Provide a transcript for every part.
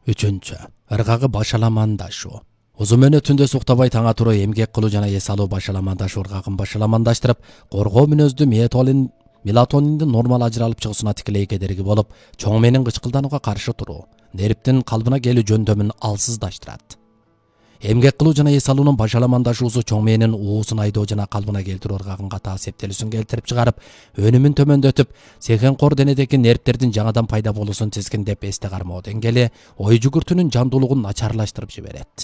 Үчүнчү, ыргагы башаламандашуу. Узун мөөнөт түндө суктабай таңа туруу эмгек кылуу жана эс алуу башаламандашуу ыргагын башаламандаштырып, коргоо мүнөздүү мелатониндин нормал ажыралып чыгуусуна тикелей кедерги болуп, чоң мээнин кычкылданууга каршы туруу, нервтин калыбына келүү жөндөмүн алсыздаштырат. Эмгек кылуу жана эс алуунун башаламандашуусу чоң мээнин уусун айдоо жана калыбына келтирүү ыргагын катаа септелүүсүн келтирип чыгарып, өнүмүн төмөндөтүп, сехенкор денедеги нервтердин жаңадан пайда болуусун тизгиндеп эсте кармоо деңгээли, ой жүгүртүүнүн жандуулугун начарлаштырып жиберет.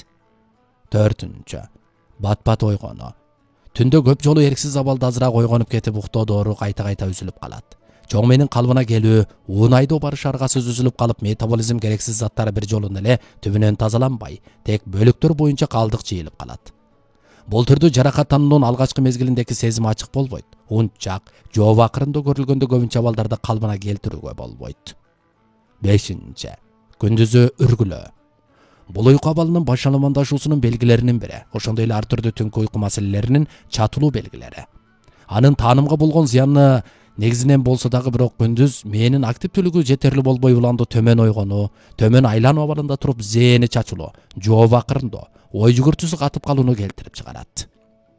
4. Бат-бат ойгонуу. Түндө көп жолу эрксиз абалда азыраак ойгонуп кетип, уктоо доору кайта-кайта үзүлүп калат. Чоң мээнин калыбына келүү, уун айдоо барышы аргасыз үзүлүп калып, метаболизм керексиз заттары бир жолун эле түбүнөн тазаланбай, тек бөлүктөр боюнча калдык жыйылып калат. Бул түрдүү жаракаттануунун алгачкы мезгилиндеги сезим ачык болбойт. Унчак, жооп акырында көрүлгөндө көбүнчө абалдарда калыбына келтирүүгө болбойт. 5. Күндүзү үргүлөө. Бул уйку абалынын башаламандашуусунун белгилеринин бири, ошондой эле ар түрдүү түнкү уйку маселелеринин чатылуу белгилери. Анын таанымга болгон зыяны негизинен болсо дагы бирок күндүз мээнин активдүүлүгү жетерлик болбой уланду төмөн ойгонуу, төмөн айлануу абалында туруп зээни чачылуу, жооп акырындоо, ой жүгүртүүсү катып калууну келтирип чыгарат.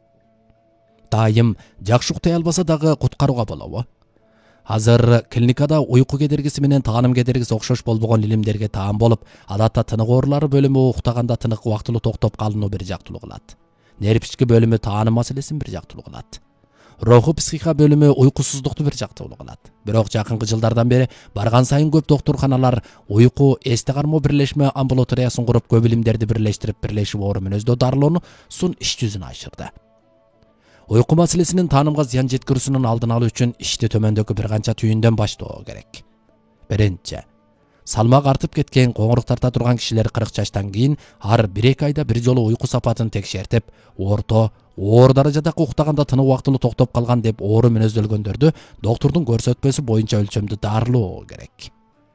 Дайым жакшы уктай албаса дагы куткарууга болобу? Азыр клиникада уйку кедергиси менен тааным кедергиси окшош болбогон илимдерге таан болуп, адатта тынык оорулары бөлүмү уктаганда тынык убактылуу токтоп калууну бир жактылуу кылат. Нерв ички бөлүмү тааным маселесин бир жактылуу кылат. Руху психика бөлүмү уйкусуздукту бир жактылуу кылат. Бирок жакынкы жылдардан бери барган сайын көп доктурканалар уйку эсте кармоо бирлешме амбулаториясын куруп, көп илимдерди бирлештирип, бирлешип оору мүнөздөө дарылоонусун иш жүзүнө ашырды. Уйку маселесинин таанымга зыян жеткирүүсүнүн алдын алуу үчүн ишти төмөндөгү бир канча түйүндөн баштоо керек. 1. Салмак артып кеткен, коңурук тарта турган кишилер 40 жаштан кийин ар 1-2 айда бир жолу уйку сапатын текшертип, орто, оор даражадагы уктаганда тынуу убактылуу токтоп калган деп оору мүнөздөлгөндөрдү доктурдун көрсөтмөсү боюнча өлчөмдү дарылоо керек.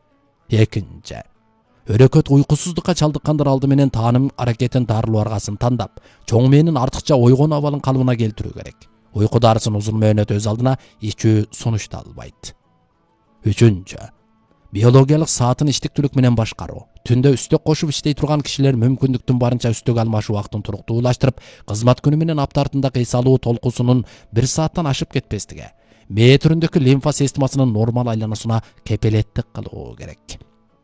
2. Өрөкөт уйкусуздукка чалдыккандар алды менен тааным аракетин дарылоо аргасын тандап, чоң мээнин артыкча ойгонуу абалын калыбына келтирүү керек. Уйку дарысын узун мөөнөт өз алдына ичүү сунушталбайт. 3. Биологиялык саатын иштиктүүлүк менен башкаруу. Түндө үстөк кошуп иштей турган кишилер мүмкүндүктүн барынча үстөк алмашуу убактын туруктуулаштырып, кызмат күнү менен апта артындагы эс алуу толкуусунун 1 сааттан ашып кетпестиги, мээ түрүндөгү лимфа системасынын нормал айлануусуна кепелеттик кылуу керек.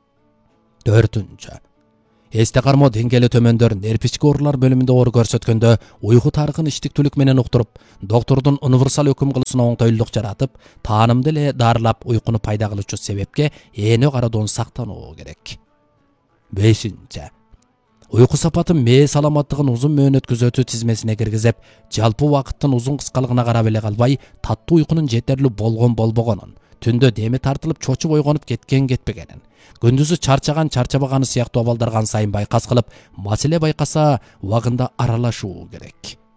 4. Эсте кармоо деңгээли төмөндөр нерв ички оорулар бөлүмүндө оор көрсөткөндө уйку тарыхын иштиктүүлүк менен уктуруп, доктурдун универсал өкүм кылуусуна оңтойлуулук жаратып, таанымды эле дарылап, уйкуну пайда кылуучу себепке ээнө кароодон сактануу керек. 5. Уйку сапатын мээ саламаттыгын узун мөөнөт күзөтүү тизмесине киргизип, жалпы убакыттын узун кыскалыгына карап эле калбай, таттуу уйкунун жетерлүү болгон-болбогонун, түндө деми тартылып чочуп ойгонуп кеткен-кетпегенин, күндүзү чарчаган-чарчабаганы сыяктуу абалдар ан сайын байкас кылып, маселе байкаса убагында аралашуу керек.